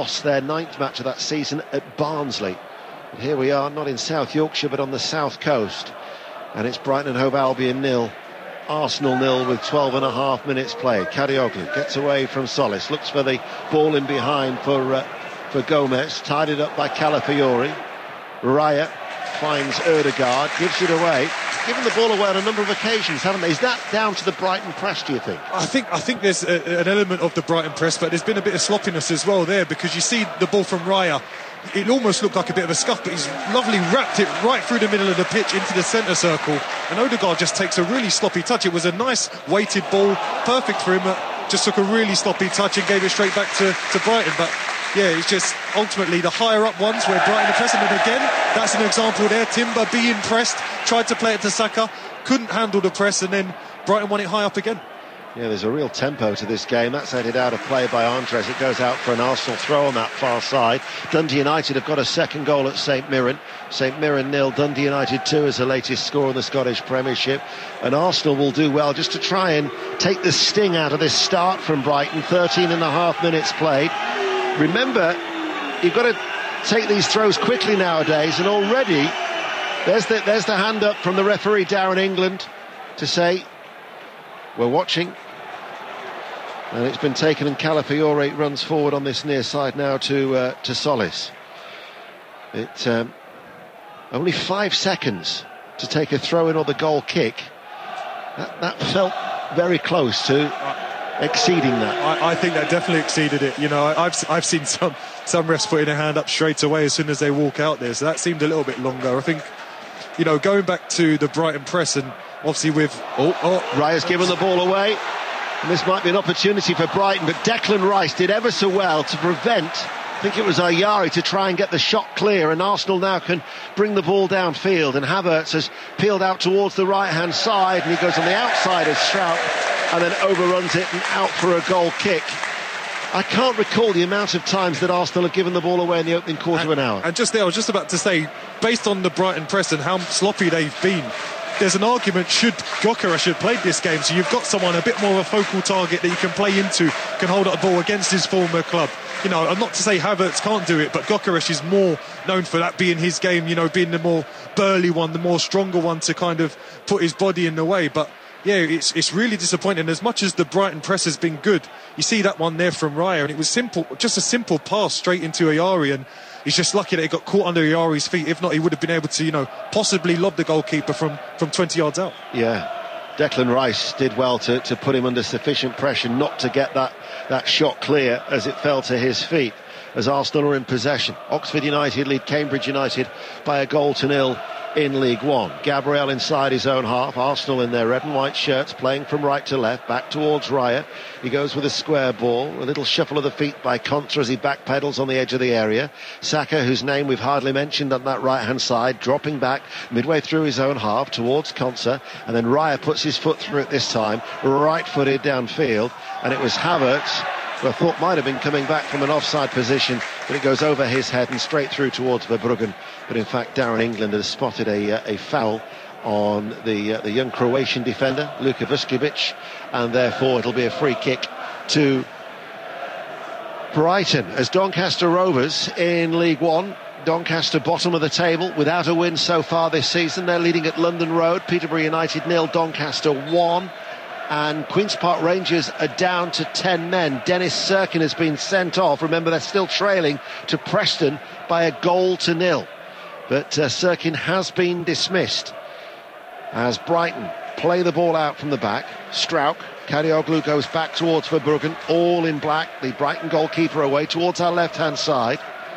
lost their 9th match of that season at Barnsley. And here we are, not in South Yorkshire but on the south coast, and it's Brighton and Hove Albion 0, Arsenal 0 with 12.5 minutes played. Kadioglu gets away from Solis, looks for the ball in behind for Gomez, tied it up by Calafiori. Raya finds Ødegaard, gives it away. Given the ball away on a number of occasions, haven't they? Is that down to the Brighton press, do you think? I think there's an element of the Brighton press, but there's been a bit of sloppiness as well there, because you see the ball from Raya, it almost looked like a bit of a scuff, but he's lovely wrapped it right through the middle of the pitch into the centre circle, and Ødegaard just takes a really sloppy touch. It was a nice weighted ball, perfect for him, just took a really sloppy touch and gave it straight back to Brighton. But yeah, it's just ultimately the higher up ones where Brighton are pressing, and again, that's an example there. Timber being pressed, tried to play it to Saka, couldn't handle the press, and then Brighton won it high up again. Yeah, there's a real tempo to this game. That's headed out of play by Andres. It goes out for an Arsenal throw on that far side. Dundee United have got a second goal at St Mirren. St Mirren 0, Dundee United 2 is the latest score in the Scottish Premiership. And Arsenal will do well just to try and take the sting out of this start from Brighton. 13.5 minutes played. Remember, you've got to take these throws quickly nowadays, and already there's the hand up from the referee Darren England to say we're watching, and it's been taken, and Calafiori runs forward on this near side now to Solis. It only 5 seconds to take a throw in or the goal kick. That felt very close to exceeding that. I think that definitely exceeded it. You know, I've seen some refs putting a hand up straight away as soon as they walk out there, so that seemed a little bit longer. I think, you know, going back to the Brighton press, and obviously with Raya's given the ball away, and this might be an opportunity for Brighton, but Declan Rice did ever so well to prevent, I think it was Ayari, to try and get the shot clear, and Arsenal now can bring the ball downfield, and Havertz has peeled out towards the right hand side, and he goes on the outside of Strout and then overruns it and out for a goal kick. I can't recall the amount of times that Arsenal have given the ball away in the opening quarter of an hour. And just there, I was just about to say, based on the Brighton press and how sloppy they've been, there's an argument, should Gyökeres have played this game, so you've got someone a bit more of a focal target that you can play into, can hold up the ball against his former club. You know, I'm not to say Havertz can't do it, but Gyökeres is more known for that being his game, you know, being the more burly one, the more stronger one to kind of put his body in the way. But yeah, it's really disappointing. As much as the Brighton press has been good, you see that one there from Raya, and it was simple, just a simple pass straight into Ayari, and he's just lucky that it got caught under Ayari's feet. If not, he would have been able to, you know, possibly lob the goalkeeper from 20 yards out. Yeah, Declan Rice did well to put him under sufficient pressure not to get that shot clear as it fell to his feet, as Arsenal are in possession. Oxford United lead Cambridge United by 1-0 in League One. Gabriel inside his own half, Arsenal in their red and white shirts, playing from right to left, back towards Raya. He goes with a square ball, a little shuffle of the feet by Contra as he backpedals on the edge of the area. Saka, whose name we've hardly mentioned, on that right hand side, dropping back midway through his own half towards Konsa, and then Raya puts his foot through it this time, right footed downfield, and it was Havertz, who I thought might have been coming back from an offside position, but it goes over his head and straight through towards Verbruggen. But in fact, Darren England has spotted a foul on the young Croatian defender, Luka Vuskovic, and therefore it'll be a free kick to Brighton, as Doncaster Rovers in League One. Doncaster bottom of the table without a win so far this season. They're leading at London Road. Peterborough United 0, Doncaster 1. And Queen's Park Rangers are down to 10 men. Dennis Serkin has been sent off. Remember, they're still trailing to Preston by 1-0. But Serkin has been dismissed as Brighton play the ball out from the back. Struijk, Kadioglu goes back towards Verbruggen, all in black. The Brighton goalkeeper away towards our left-hand side.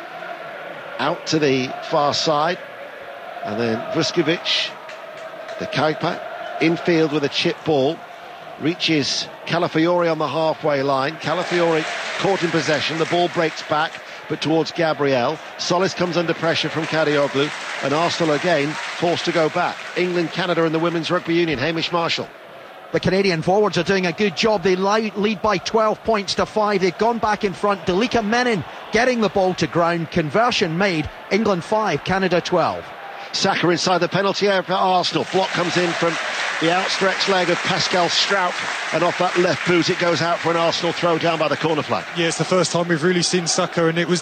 Out to the far side. And then Vuskovic, the keeper, infield with a chip ball. Reaches Calafiori on the halfway line. Calafiori caught in possession. The ball breaks back, but towards Gabriel. Solis comes under pressure from Kadioglu, and Arsenal again forced to go back. England, Canada and the Women's Rugby Union. Hamish Marshall. The Canadian forwards are doing a good job. They lead by 12 points to 5. They've gone back in front. Delika Menin getting the ball to ground. Conversion made. England 5, Canada 12. Saka inside the penalty area for Arsenal. Block comes in from the outstretched leg of Pascal Struijk, and off that left boot it goes out for an Arsenal throw down by the corner flag. Yeah, it's the first time we've really seen Saka, and it was